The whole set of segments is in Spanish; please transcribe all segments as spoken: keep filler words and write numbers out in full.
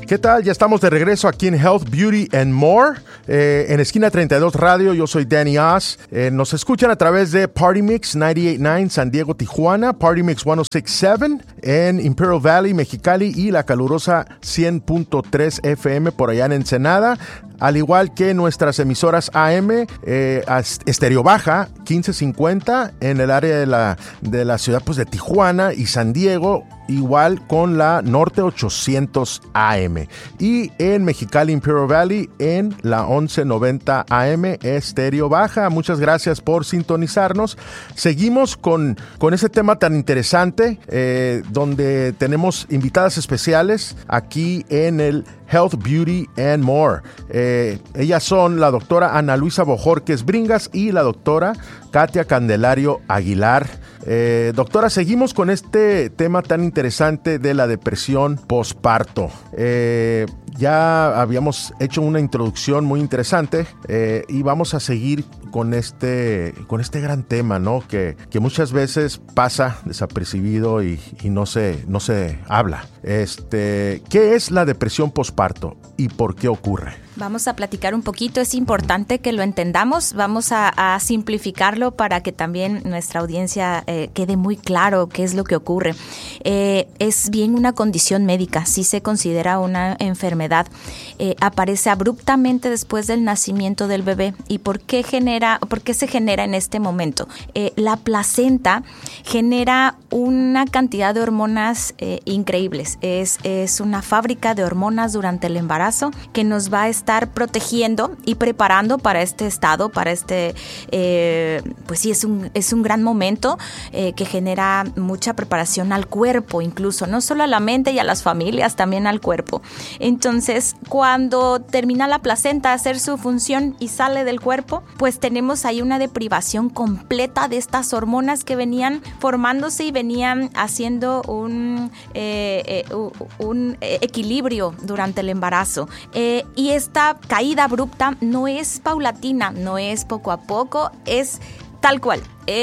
¿Qué tal? Ya estamos de regreso aquí en Health, Beauty and More, eh, en Esquina treinta y dos Radio. Yo soy Danny Oz. Eh, nos escuchan a través de Party Mix noventa y ocho punto nueve San Diego, Tijuana, Party Mix ciento seis punto siete en Imperial Valley, Mexicali y la calurosa cien punto tres F M por allá en Ensenada. Al igual que nuestras emisoras A M, eh, Estéreo Baja, quince cincuenta en el área de la, de la ciudad pues, de Tijuana y San Diego, igual con la Norte ochocientos A M. Y en Mexicali, Imperial Valley, en la once noventa A M, Estéreo Baja. Muchas gracias por sintonizarnos. Seguimos con, con ese tema tan interesante, eh, donde tenemos invitadas especiales aquí en el Health, Beauty and More. Eh, ellas son la doctora Ana Luisa Bojorquez Bringas y la doctora Katia Candelario Aguilar. Eh, doctora, seguimos con este tema tan interesante de la depresión posparto. Eh, ya habíamos hecho una introducción muy interesante eh, y vamos a seguir con este, con este gran tema, ¿no? Que, que muchas veces pasa desapercibido y, y no se, no se habla. Este, ¿qué es la depresión posparto y por qué ocurre? Vamos a platicar un poquito, es importante que lo entendamos, vamos a, a simplificarlo para que también nuestra audiencia eh, quede muy claro qué es lo que ocurre. Eh, es bien una condición médica, sí se considera una enfermedad, eh, aparece abruptamente después del nacimiento del bebé. ¿Y por qué genera, por qué se genera en este momento? Eh, la placenta genera una cantidad de hormonas eh, increíbles, es, es una fábrica de hormonas durante el embarazo que nos va a estar estar protegiendo y preparando para este estado, para este, eh, pues sí, es un, es un gran momento eh, que genera mucha preparación al cuerpo, incluso, no solo a la mente y a las familias, también al cuerpo. Entonces, cuando termina la placenta a hacer su función y sale del cuerpo, pues tenemos ahí una deprivación completa de estas hormonas que venían formándose y venían haciendo un, eh, eh, un equilibrio durante el embarazo. Eh, y esta caída abrupta no es paulatina, no es poco a poco, es tal cual.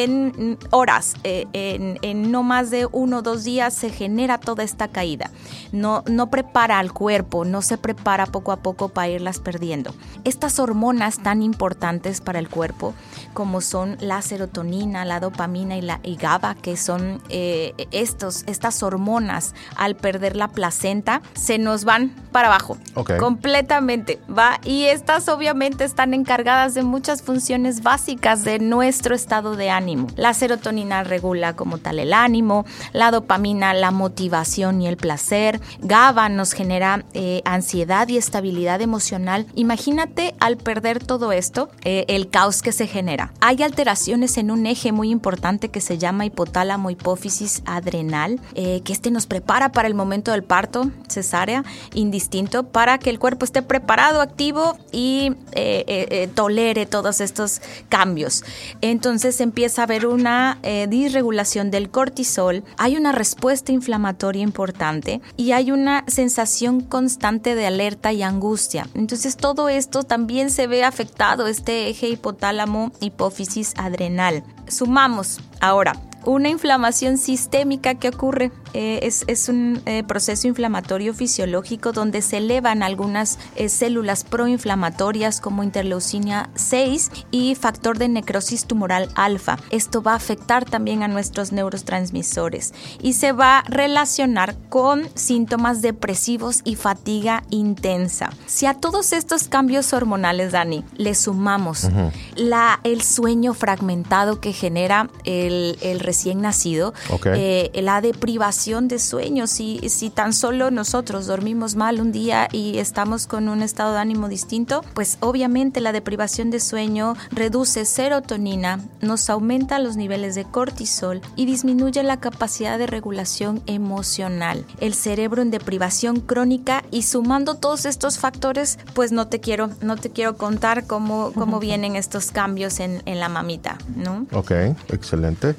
En horas, eh, en, en no más de uno o dos días se genera toda esta caída. No, no prepara al cuerpo, no se prepara poco a poco para irlas perdiendo. Estas hormonas tan importantes para el cuerpo, como son la serotonina, la dopamina y la y GABA, que son eh, estos, estas hormonas, al perder la placenta, se nos van para abajo. Okay. Completamente. ¿Va? Y estas obviamente están encargadas de muchas funciones básicas de nuestro estado de ánimo. La serotonina regula como tal el ánimo, la dopamina, la motivación y el placer. GABA nos genera eh, ansiedad y estabilidad emocional. Imagínate al perder todo esto, eh, el caos que se genera. Hay alteraciones en un eje muy importante que se llama hipotálamo hipófisis adrenal, eh, que este nos prepara para el momento del parto, cesárea, indistinto, para que el cuerpo esté preparado, activo y eh, eh, eh, tolere todos estos cambios. Entonces empieza a haber una eh, disregulación del cortisol, hay una respuesta inflamatoria importante y hay una sensación constante de alerta y angustia. Entonces todo esto también se ve afectado, este eje hipotálamo hipófisis adrenal. Sumamos ahora una inflamación sistémica que ocurre, eh, es, es un eh, proceso inflamatorio fisiológico donde se elevan algunas eh, células proinflamatorias como interleucina seis y factor de necrosis tumoral alfa. Esto va a afectar también a nuestros neurotransmisores y se va a relacionar con síntomas depresivos y fatiga intensa. Si a todos estos cambios hormonales, Dani, le sumamos uh-huh. la, el sueño fragmentado que genera el, el recién nacido, okay. eh, la deprivación de sueño, si, si tan solo nosotros dormimos mal un día y estamos con un estado de ánimo distinto, pues obviamente la deprivación de sueño reduce serotonina, nos aumenta los niveles de cortisol y disminuye la capacidad de regulación emocional. El cerebro en deprivación crónica y sumando todos estos factores, pues no te quiero, no te quiero contar cómo, cómo vienen estos cambios en, en la mamita, ¿no? Ok, excelente. Eh, cambio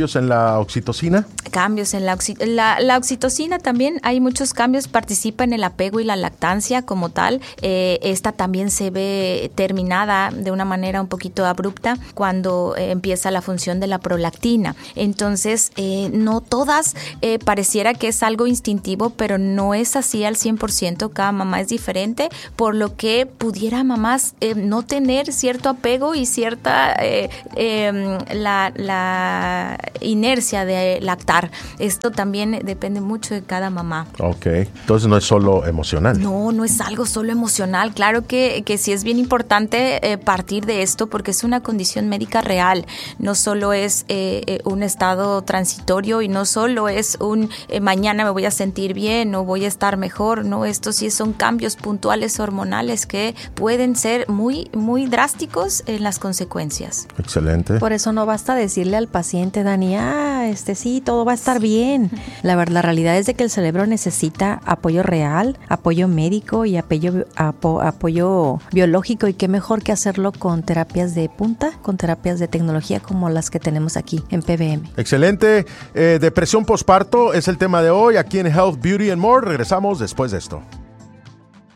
cambios en la oxitocina. Cambios en la, oxi la, la oxitocina también, hay muchos cambios, participa en el apego y la lactancia como tal. Eh, esta también se ve terminada de una manera un poquito abrupta cuando eh, empieza la función de la prolactina. Entonces, eh, no todas, eh, pareciera que es algo instintivo, pero no es así al cien por ciento. Cada mamá es diferente, por lo que pudiera mamás eh, no tener cierto apego y cierta eh, eh, la, la inercia de lactar. Esto también depende mucho de cada mamá. Ok, entonces no es solo emocional. No, no es algo solo emocional. Claro que, que sí es bien importante eh, partir de esto porque es una condición médica real. No solo es eh, eh, un estado transitorio y no solo es un eh, mañana me voy a sentir bien o voy a estar mejor. No, esto sí son cambios puntuales hormonales que pueden ser muy, muy drásticos en las consecuencias. Excelente. Por eso no basta decirle al paciente, Dani, ah, este sí, todo va a estar bien. La verdad, la realidad es de que el cerebro necesita apoyo real, apoyo médico y apoyo, apo, apoyo biológico, y qué mejor que hacerlo con terapias de punta, con terapias de tecnología como las que tenemos aquí en P B M. Excelente. Eh, depresión posparto es el tema de hoy aquí en Health, Beauty and More. Regresamos después de esto.